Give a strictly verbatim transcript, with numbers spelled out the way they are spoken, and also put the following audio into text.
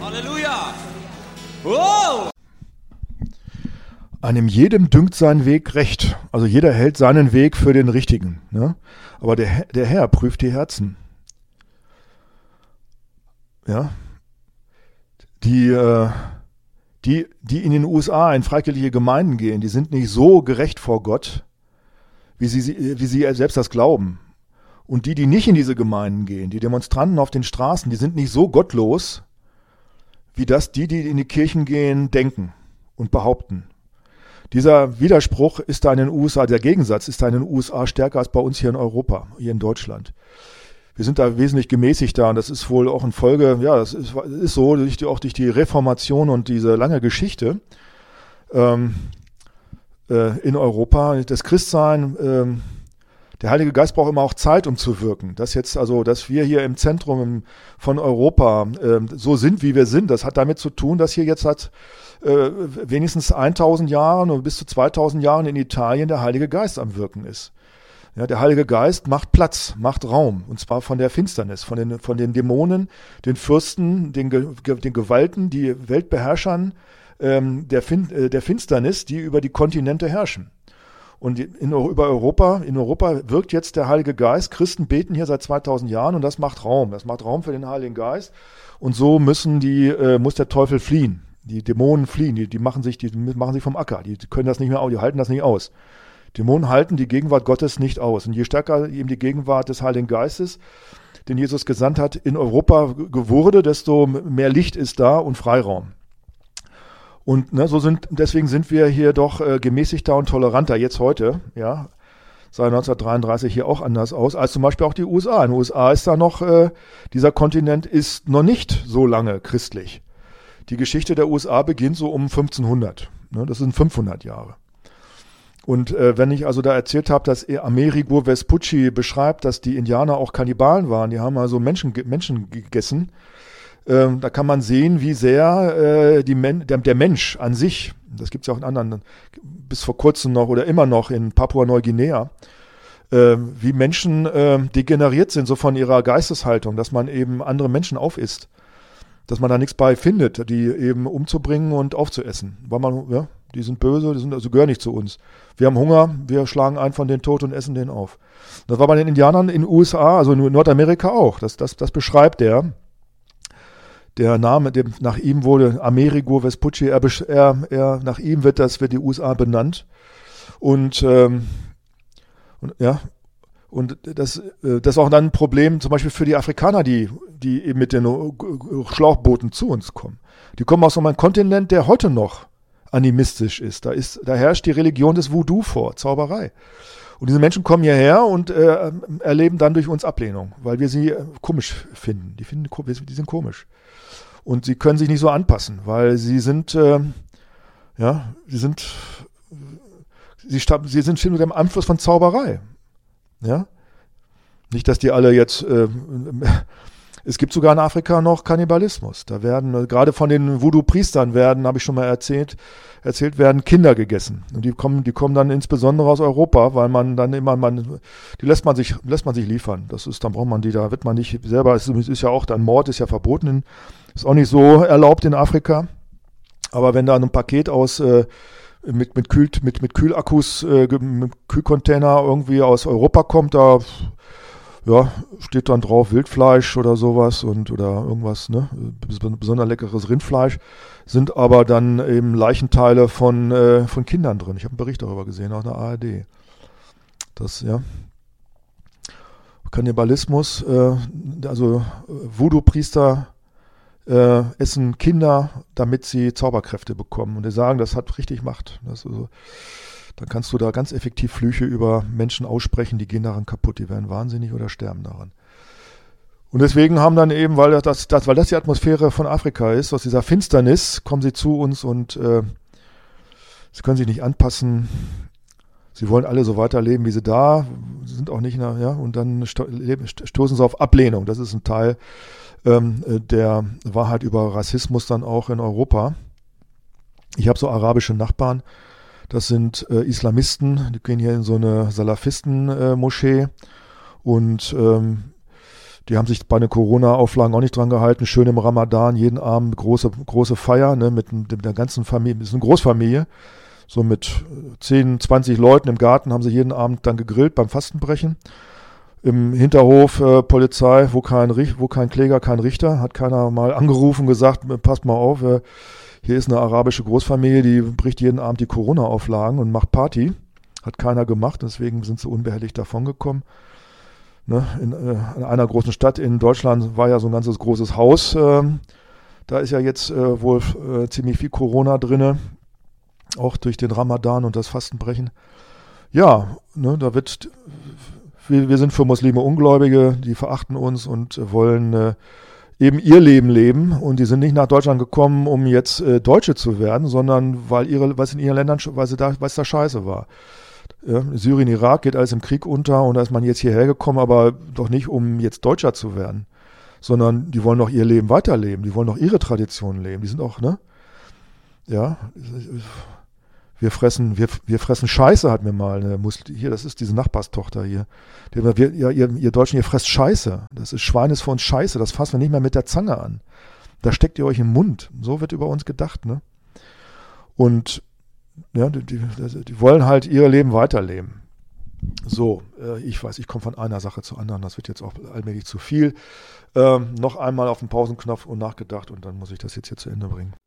Halleluja! Wow! Einem jedem dünkt sein Weg recht. Also jeder hält seinen Weg für den richtigen. Ne? Aber der, der Herr prüft die Herzen. Ja. Die, äh, die, die in den U S A in freikirchliche Gemeinden gehen, die sind nicht so gerecht vor Gott, wie sie, wie sie selbst das glauben. Und die, die nicht in diese Gemeinden gehen, die Demonstranten auf den Straßen, die sind nicht so gottlos, wie das die, die in die Kirchen gehen, denken und behaupten. Dieser Widerspruch ist da in den U S A, der Gegensatz ist da in den U S A stärker als bei uns hier in Europa, hier in Deutschland. Wir sind da wesentlich gemäßigter und das ist wohl auch in Folge, ja, das ist, ist so, durch die, auch durch die Reformation und diese lange Geschichte ähm, äh, in Europa. Das Christsein, ähm, der Heilige Geist braucht immer auch Zeit, um zu wirken. Das jetzt also, dass wir hier im Zentrum im, von Europa äh, so sind, wie wir sind, das hat damit zu tun, dass hier jetzt seit äh, wenigstens tausend Jahren oder bis zu zweitausend Jahren in Italien der Heilige Geist am Wirken ist. Ja, der Heilige Geist macht Platz, macht Raum, und zwar von der Finsternis, von den, von den Dämonen, den Fürsten, den, den Gewalten, die Weltbeherrschern ähm, der, fin, äh, der Finsternis, die über die Kontinente herrschen. Und in, über Europa, in Europa wirkt jetzt der Heilige Geist. Christen beten hier seit zweitausend Jahren und das macht Raum. Das macht Raum für den Heiligen Geist. Und so müssen die, äh, muss der Teufel fliehen. Die Dämonen fliehen. Die, die machen sich, die machen sich vom Acker. Die können das nicht mehr aus. Die halten das nicht aus. Dämonen halten die Gegenwart Gottes nicht aus. Und je stärker eben die Gegenwart des Heiligen Geistes, den Jesus gesandt hat, in Europa wurde, desto mehr Licht ist da und Freiraum. Und ne, so sind, deswegen sind wir hier doch äh, gemäßigter und toleranter jetzt heute, ja, seit neunzehnhundertdreiunddreißig hier auch anders aus, als zum Beispiel auch die U S A. In den U S A ist da noch, äh, dieser Kontinent ist noch nicht so lange christlich. Die Geschichte der U S A beginnt so um fünfzehnhundert, ne, das sind fünfhundert Jahre. Und äh, wenn ich also da erzählt habe, dass Amerigo Vespucci beschreibt, dass die Indianer auch Kannibalen waren, die haben also Menschen, Menschen gegessen, Ähm, da kann man sehen, wie sehr äh, die Men- der, der Mensch an sich, das gibt es ja auch in anderen, bis vor kurzem noch oder immer noch in Papua-Neuguinea, äh, wie Menschen äh, degeneriert sind, so von ihrer Geisteshaltung, dass man eben andere Menschen aufisst, dass man da nichts bei findet, die eben umzubringen und aufzuessen. Weil man, ja, die sind böse, die sind, also gehören nicht zu uns. Wir haben Hunger, wir schlagen einen von denen tot und essen den auf. Das war bei den Indianern in den U S A, also in Nordamerika auch, das, das, das beschreibt der. Der Name, dem, nach ihm wurde Amerigo Vespucci, er, er, er, nach ihm wird das, wird die U S A benannt. Und, ähm, und ja, und das, äh, das ist auch dann ein Problem zum Beispiel für die Afrikaner, die, die eben mit den Schlauchbooten zu uns kommen. Die kommen aus so einem Kontinent, der heute noch animistisch ist. Da ist, da herrscht die Religion des Voodoo vor, Zauberei. Und diese Menschen kommen hierher und äh, erleben dann durch uns Ablehnung, weil wir sie äh, komisch finden. Die finden, die sind komisch. Und sie können sich nicht so anpassen, weil sie sind, äh, ja, sie sind, sie, stab- sie sind unter dem Einfluss von Zauberei. Ja? Nicht, dass die alle jetzt, äh, es gibt sogar in Afrika noch Kannibalismus. Da werden, äh, gerade von den Voodoo-Priestern werden, habe ich schon mal erzählt, erzählt werden Kinder gegessen. Und die kommen, die kommen dann insbesondere aus Europa, weil man dann immer, man, die lässt man sich, lässt man sich liefern. Das ist, dann braucht man die, da wird man nicht selber, es ist ja auch, dann Mord ist ja verboten, ist auch nicht so erlaubt in Afrika. Aber wenn da ein Paket aus, äh, mit, mit, Kühl, mit, mit Kühlakkus, äh, mit Kühlcontainer irgendwie aus Europa kommt, da, ja, steht dann drauf Wildfleisch oder sowas und, oder irgendwas, ne, besonders leckeres Rindfleisch, sind aber dann eben Leichenteile von, äh, von Kindern drin. Ich habe einen Bericht darüber gesehen, auch in der A R D. Das, ja. Kannibalismus, äh, also Voodoo-Priester äh, essen Kinder, damit sie Zauberkräfte bekommen. Und die sagen, das hat richtig Macht. Das also, dann kannst du da ganz effektiv Flüche über Menschen aussprechen, die gehen daran kaputt, die werden wahnsinnig oder sterben daran. Und deswegen haben dann eben, weil das, das, weil das die Atmosphäre von Afrika ist, aus dieser Finsternis kommen sie zu uns und äh, sie können sich nicht anpassen. Sie wollen alle so weiterleben, wie sie da sind, auch nicht, na, ja, und dann sto- stoßen sie auf Ablehnung. Das ist ein Teil ähm, der Wahrheit über Rassismus dann auch in Europa. Ich habe so arabische Nachbarn, das sind äh, Islamisten, die gehen hier in so eine Salafisten-Moschee äh, und ähm, Die haben sich bei den Corona-Auflagen auch nicht dran gehalten. Schön im Ramadan, jeden Abend große, große Feier, ne, mit, mit der ganzen Familie. Das ist eine Großfamilie. So mit zehn, zwanzig Leuten im Garten haben sie jeden Abend dann gegrillt beim Fastenbrechen. Im Hinterhof äh, Polizei, wo kein, wo kein Kläger, kein Richter, hat keiner mal angerufen und gesagt, passt mal auf, äh, hier ist eine arabische Großfamilie, die bricht jeden Abend die Corona-Auflagen und macht Party. Hat keiner gemacht, deswegen sind sie unbehelligt davongekommen. Ne, in, äh, in einer großen Stadt in Deutschland war ja so ein ganzes großes Haus. Äh, da ist ja jetzt äh, wohl äh, ziemlich viel Corona drinne, auch durch den Ramadan und das Fastenbrechen. Ja, ne, da wird, wir, wir sind für Muslime Ungläubige, die verachten uns und äh, wollen äh, eben ihr Leben leben. Und die sind nicht nach Deutschland gekommen, um jetzt äh, Deutsche zu werden, sondern weil ihre, was in ihren Ländern, weil sie da, weil es da scheiße war. Ja, Syrien, Irak geht alles im Krieg unter und da ist man jetzt hierher gekommen, aber doch nicht, um jetzt Deutscher zu werden, sondern die wollen doch ihr Leben weiterleben, die wollen doch ihre Traditionen leben, die sind auch, ne? Ja, wir fressen, wir, wir fressen Scheiße, hat mir mal eine Muslim, hier, das ist diese Nachbarstochter hier, die, wir, ja, ihr, ihr Deutschen, ihr fresst Scheiße, das ist Schwein ist für uns Scheiße, das fassen wir nicht mehr mit der Zange an, da steckt ihr euch im Mund, so wird über uns gedacht, ne? Und ja, die, die, die wollen halt ihr Leben weiterleben. So, äh, ich weiß, ich komme von einer Sache zur anderen, das wird jetzt auch allmählich zu viel. Ähm, noch einmal auf den Pausenknopf und nachgedacht und dann muss ich das jetzt hier zu Ende bringen.